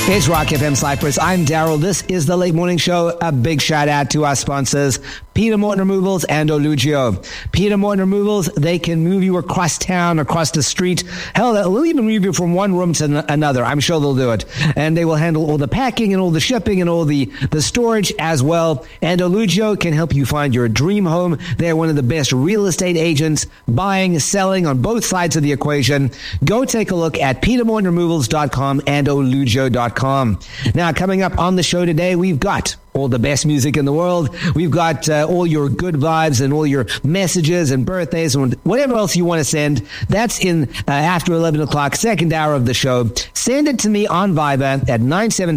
It's Rock FM Cyprus. I'm Daryl. This is the Late Morning Show. A big shout out to our sponsors, Peter Morton Removals and Olugio. Peter Morton Removals, they can move you across town, across the street. Hell, they'll even move you from one room to another. I'm sure they'll do it. And they will handle all the packing and all the shipping and all the storage as well. And Olugio can help you find your dream home. They're one of the best real estate agents, buying, selling on both sides of the equation. Go take a look at petermortonremovals.com and olugio.com. Now, coming up on the show today, we've got all the best music in the world. We've got all your good vibes and all your messages and birthdays and whatever else you want to send. That's in after 11 o'clock, second hour of the show. Send it to me on Viber at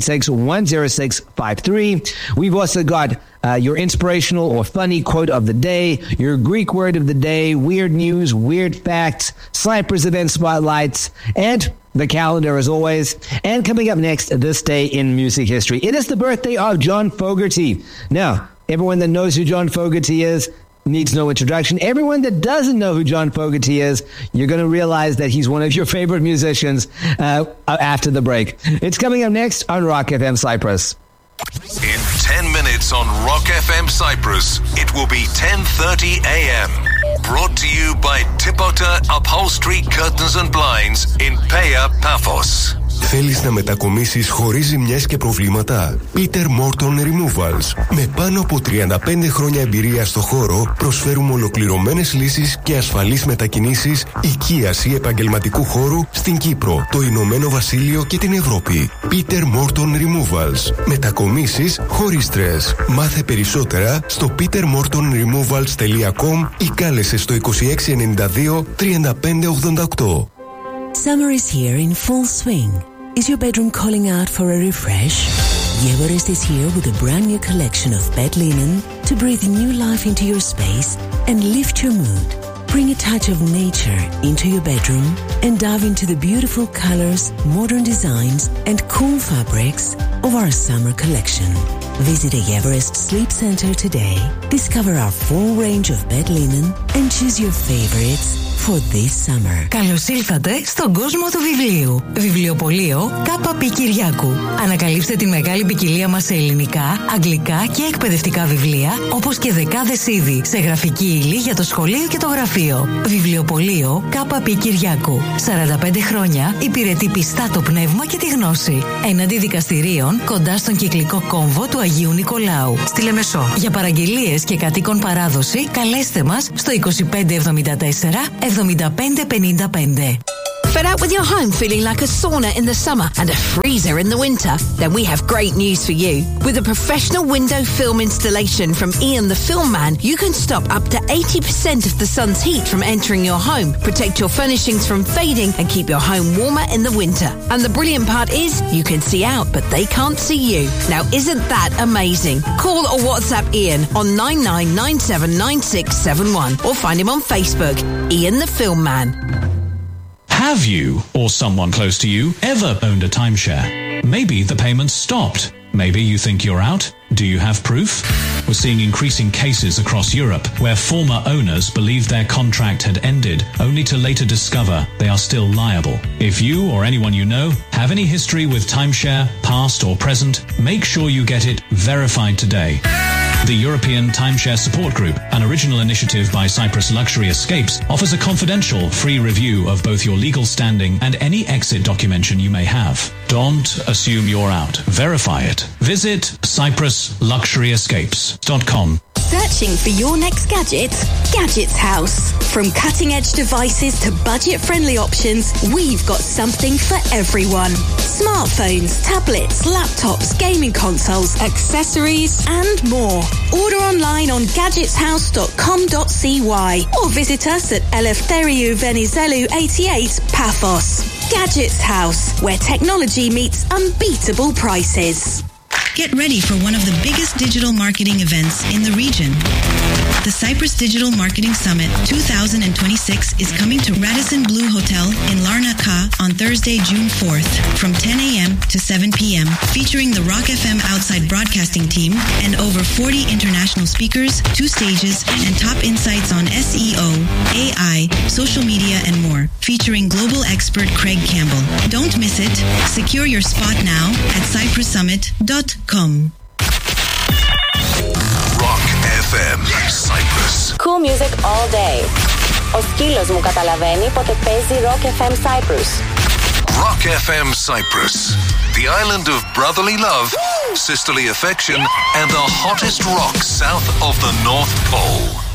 976-10653. We've also got your inspirational or funny quote of the day, your Greek word of the day, weird news, weird facts, Cyprus event spotlights, and the calendar as always. And coming up next, this day in music history. It is the birthday of John Fogerty. Now, everyone that knows who John Fogerty is needs no introduction. Everyone that doesn't know who John Fogerty is, you're going to realize that he's one of your favorite musicians after the break. It's coming up next on Rock FM Cyprus. In 10 minutes on Rock FM Cyprus, it will be 10:30 a.m. Brought to you by Tipota Upholstery Curtains and Blinds in Pea Paphos. Θέλεις να μετακομίσεις χωρίς ζημιές και προβλήματα? Peter Morton Removals. Με πάνω από 35 χρόνια εμπειρία στο χώρο, προσφέρουμε ολοκληρωμένες λύσεις και ασφαλείς μετακινήσεις οικίας ή επαγγελματικού χώρου στην Κύπρο, το Ηνωμένο Βασίλειο και την Ευρώπη. Peter Morton Removals. Μετακομίσεις χωρίς στρες. Μάθε περισσότερα στο petermortonremovals.com ή κάλεσε στο 2692 3588. Summer is here in full swing. Is your bedroom calling out for a refresh? Everest is here with a brand new collection of bed linen to breathe new life into your space and lift your mood. Bring a touch of nature into your bedroom and dive into the beautiful colors, modern designs and cool fabrics of our summer collection. Visit a Everest Sleep Center today. Discover our full range of bed linen and choose your favorites for this summer. Καλώς ήλθατε στον κόσμο του βιβλίου. Βιβλιοπωλείο K.P. Κυριάκου. Ανακαλύψτε τη μεγάλη ποικιλία μας σε ελληνικά, αγγλικά και εκπαιδευτικά βιβλία, όπως και δεκάδες είδη σε γραφική ύλη για το σχολείο και το γραφείο. Βιβλιοπωλείο K.P. Κυριάκου. 45 χρόνια υπηρετεί πιστά το πνεύμα και τη γνώση. Έναντι δικαστηρίων κοντά στον κυκλικό κόμβο του Αγίου Νικολάου. Στη Λεμεσό. Για παραγγελίες και κατοίκων παράδοση, καλέστε μας στο 2574 7555. Fed up with your home feeling like a sauna in the summer and a freezer in the winter? Then we have great news for you. With a professional window film installation from Ian the Film Man, you can stop up to 80% of the sun's heat from entering your home, protect your furnishings from fading and keep your home warmer in the winter. And the brilliant part is, you can see out, but they can't see you. Now isn't that amazing? Call or WhatsApp Ian on 99979671 or find him on Facebook, Ian the Film Man. Have you, or someone close to you, ever owned a timeshare? Maybe the payments stopped. Maybe you think you're out. Do you have proof? We're seeing increasing cases across Europe where former owners believed their contract had ended, only to later discover they are still liable. If you or anyone you know have any history with timeshare, past or present, make sure you get it verified today. The European Timeshare Support Group, an original initiative by Cyprus Luxury Escapes, offers a confidential, free review of both your legal standing and any exit documentation you may have. Don't assume you're out. Verify it. Visit cyprusluxuryescapes.com. Searching for your next gadget? Gadgets House. From cutting-edge devices to budget-friendly options, we've got something for everyone. Smartphones, tablets, laptops, gaming consoles, accessories, and more. Order online on gadgetshouse.com.cy or visit us at Eleftheriou Venizelou 88, Paphos. Gadgets House, where technology meets unbeatable prices. Get ready for one of the biggest digital marketing events in the region. The Cyprus Digital Marketing Summit 2026 is coming to Radisson Blu Hotel in Larnaca on Thursday, June 4th from 10 a.m. to 7 p.m. featuring the Rock FM Outside Broadcasting team and over 40 international speakers, 2 stages, and top insights on SEO, AI, social media, and more, featuring global expert Craig Campbell. Don't miss it. Secure your spot now at cyprussummit.com. Rock FM Cyprus. Cool music all day. Ο σκύλος μου καταλαβαίνει πότε παίζει Rock FM Cyprus. Rock FM Cyprus. The island of brotherly love, sisterly affection, and the hottest rock south of the North Pole.